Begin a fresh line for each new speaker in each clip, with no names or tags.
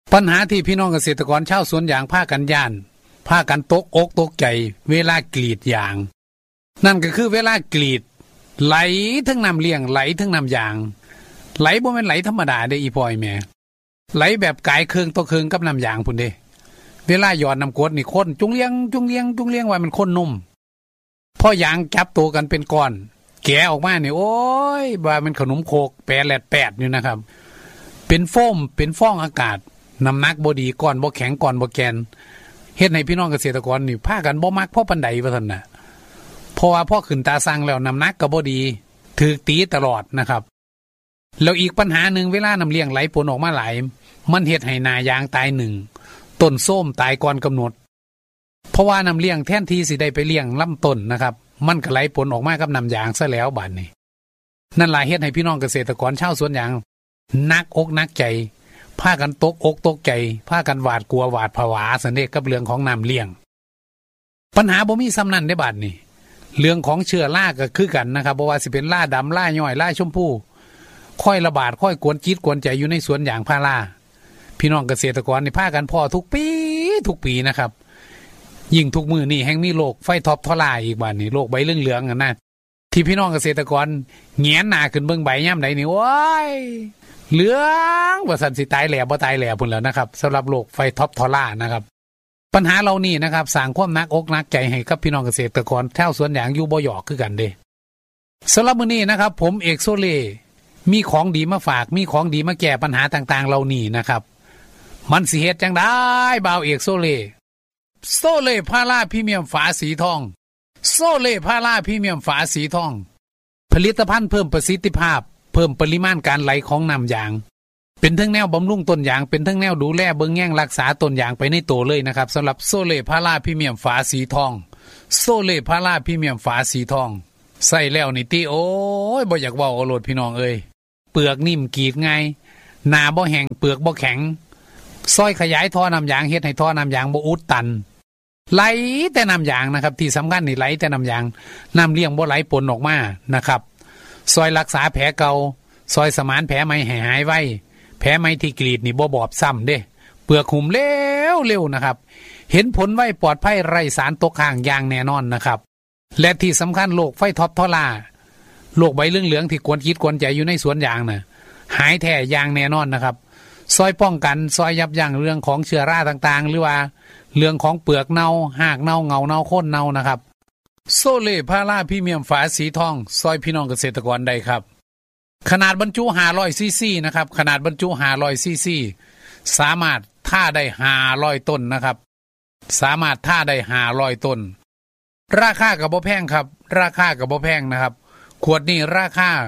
ปัญหาที่พี่น้องเกษตรกรชาวสวนยางพากันย่านพากันตกอกตกใจเวลากรีดยางนั่นก็คือเวลากรีดไหลทั้งน้ำเลี้ยงไหลทั้งน้ำยางไหลบ่แม่นไหลธรรมดาเด้อีพ่อยแม่ไหลแบบกายเครื่องต่อเครื่องกับน้ำยางพุ่นเด้เวลาหยอดน้ำกรดนี่คนจุงเลี้ยงว่ามันคนนุ่มพอยางจับตัวกันเป็นก้อนแกะออกมานี่โอ้ยว่ามันขนมโคกแปดแหลดแปดอยู่นะครับเป็นโฟมเป็นฟองอากาศน้ำหนักบ่ดีก้อนบ่แข็งก้อนบ่แกนเฮ็ดให้พี่น้องเกษตรกรนี่พากันบ่มักเพราะปานใดว่าซั่นน่ะเพราะว่าพอขึ้นตาสั่งแล้วน้ำหนักก็บ่ดีถูกตีตลอดนะครับแล้วอีกปัญหานึงเวลาน้ำเลี้ยงไหลผลออกมาหลายมันเฮ็ดให้นายางตาย1ต้นส้มตายก่อนกำหนดเพราะว่าน้ำเลี้ยงแทนที่สิได้ไปเลี้ยงลำต้นนะครับมันก็ไหลผลออกมากับน้ำยางซะแล้วบัดนี้นั่นล่ะเฮ็ดให้พี่น้องเกษตรกรชาวสวนยางหนักอกหนักใจพากันตกอกตกใจพากันหวาดกลัวหวาดผวาสันเดชกับเรื่องของน้ำเลี้ยงปัญหาบ่มีซ้ำนั้นได้บัดนี้เรื่องของเชื้อราก็คือกันนะครับบ่ว่าสิเป็นราดำราย่อยราชมพูค่อยระบาดค่อยกวนจิตกวนใจอยู่ในสวนยางพาราพี่น้องเกษตรกรนี่พากันพ่อทุกปีนะครับยิ่งทุกมือนี่แห่งมีโรคไฟท็อปทอล่าอีกบัดนี้โรคใบเหลืองๆนะที่พี่น้องเกษตรกรแงนหน้าขึ้นเบิ่งใบย่ำใดนี่โอ้ยเหลืองว่าสันสิตายแหล่บ่ตายแหล่พุ่นแล้วนะครับสำหรับโรคไฟท็อปทอล่านะครับปัญหาเหล่านี้นะครับสร้างความหนักอกหนักใจให้กับพี่น้องเกษตรกรชาวสวนยางอยู่บ่หยอกคือกันเด้สำหรับมื้อนี้นะครับผมเอกโซเล่มีของดีมาฝากมีของดีมาแก้ปัญหาต่างๆเหล่านี้นะครับมันสิเฮ็ดจังได๋บ่าวเอกโซเล่พาราพรีเมียมฝาสีทองโซเล่พาราพรีเมียมฝาสีทองผลิตภัณฑ์เพิ่มประสิทธิภาพเพิ่มปริมาณการไหลของน้ำยางเป็นทั้งแนวบำรุงต้นยางเป็นทั้งแนวดูแลเบิ่งแย่งรักษาต้นยางไปในตัวเลยนะครับสำหรับโซเล่พาราพรีเมียมฝาสีทองโซเล่พาราพรีเมียมฝาสีทองใส่แล้วนี่ติโอ้ยบ่อยากเว้าเอาโลดพี่น้องเอ้ยเปลือกนิ่มกรีดง่ายหนาบ่แห้งเปลือกบ่แข็งซอยขยายท่อน้ำยางเฮ็ดให้ท่อน้ำยางบ่อุดตันไหลแต่น้ำยางนะครับที่สำคัญนี่ไหลแต่น้ำยางน้ำเลี้ยงบ่ไหลปนออกมานะครับซอยรักษาแผลเก่าซอยสมานแผลใหม่ให้หายไวแผลใหม่ที่กรีดนี่บ่บอบซ้ำเด้เปลือกหุ่มเร็วนะครับเห็นผลไวปลอดภัยไร้สารตกค้างอย่างแน่นอนนะครับและที่สำคัญโรคไฟท็อปทอล่าโรคใบเหลืองๆที่กวนคิดกวนใจอยู่ในสวนยางน่ะหายแท้อย่างแน่นอนนะครับซอยป้องกันซอยยับยั้งเรื่องของเชื้อราต่างๆหรือว่าเรื่องของเปลือกเน่าหากเน่าเงาเน่าโค่นเน่านะครับโซเล่พาราพรีเมียมฝาสีทองซอยพี่น้องเกษตรกรได้ครับขนาดบรรจุ500ซีซีนะครับขนาดบรรจุ500ซีซีสามารถท่าได้500ต้นนะครับสามารถท่าได้500ต้นราคาก็บ่แพงครับราคาก็บ่แพงนะครับขวดนี้ราคา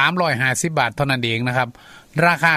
350บาทเท่านั้นเองนะครับราคา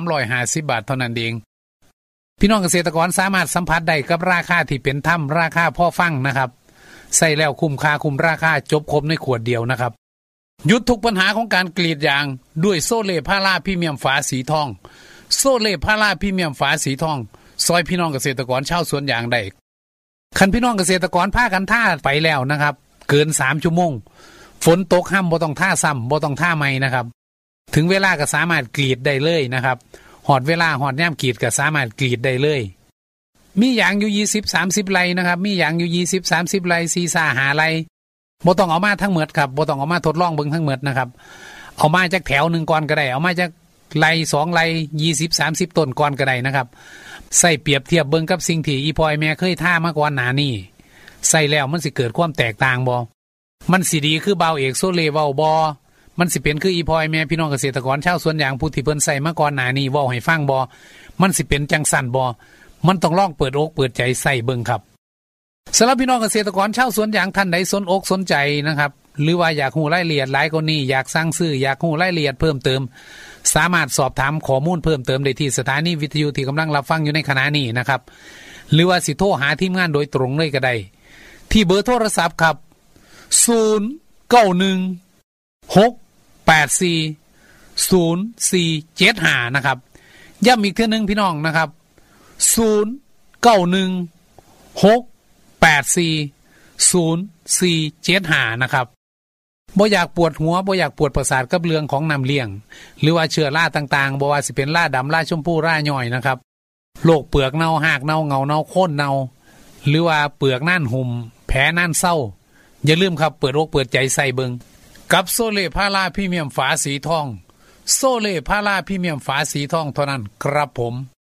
350บาทเท่านั้นเองพี่น้องเกษตรกรสามารถสัมผัสได้กับราคาที่เป็นธรรมราคาพอฟังนะครับใส่แล้วคุ้มค่าคุ้มราคาจบครบในขวดเดียวนะครับหยุดทุกปัญหาของการกรีดยางด้วยโซเล่พาราพรีเมียมฝาสีทองโซเล่พาราพรีเมียมฝาสีทองซอยพี่น้องเกษตรกรชาวสวนยางได้คันพี่น้องเกษตรกรพากันท่าไปแล้วนะครับเกิน3ชั่วโมงฝนตกห้ามบ่ต้องท่าซ้ำบ่ต้องท่าใหม่นะครับถึงเวลาก็สามารถกรีดได้เลยนะครับหอดเวลาหอดย่ำกรีดก็สามารถกรีดได้เลยมียางอยู่20-30 ไร่นะครับมียางอยู่20-30 ไร่4-5 ไร่บ่ต้องเอามาทั้งหมดครับบ่ต้องเอามาทดลองเบิ่งทั้งหมดนะครับเอามาจากแถวนึงก่อนก็ได้เอามาจากไร่2ไร่20-30 ต้นก่อนก็ได้นะครับใส่เปรียบเทียบเบิ่งกับสิ่งที่อีพอยแม่เคยท่ามาก่อนหน้านี้ใส่แล้วมันสิเกิดความแตกต่างบ่มันสิดีคือบ่าวเอกโซเล่เว้าบ่มันสิเป็นคืออีพอยแม่พี่น้องเกษตรกรชาวสวนยางผู้ที่เพิ่นใส่มาก่อนหน้านี้เว้าให้ฟังบ่มันสิเป็นจังสั่นบ่มันต้องลองเปิดอกเปิดใจใส่เบิ่งครับสำหรับพี่น้องเกษตรกรชาวสวนยางท่านใดสนอกสนใจนะครับหรือว่าอยากรู้รายละเอียดหลายกว่านี้อยากสั่งซื้ออยากรู้รายละเอียดเพิ่มเติมสามารถสอบถามข้อมูลเพิ่มเติมได้ที่สถานีวิทยุที่กำลังรับฟังอยู่ในขณะนี้นะครับหรือว่าสิโทรหาทีมงานโดยตรงเลยก็ได้ที่เบอร์โทรศัพท์ครับ0916840475นะครับย้ำอีกเทื่อนึงพี่น้องนะครับ0916840475นะครับบ่อยากปวดหัวบ่อยากปวดประสาทกับเรื่องของน้ำเลี้ยงหรือว่าเชื้อราต่างๆบ่ว่าสิเป็นราดำราชมพูราย่อยนะครับโรคเปลือกเน่าหากเน่าเงาเน่าโค่นเน่าหรือว่าเปลือกน่านหุ่มแผลน่านเศร้าอย่าลืมครับเปิดอกเปิดใจใส่เบิงกับโซเล่พาราพรีเมียมฝาสีทองโซเล่พาราพรีเมียมฝาสีทองเท่านั้นครับผม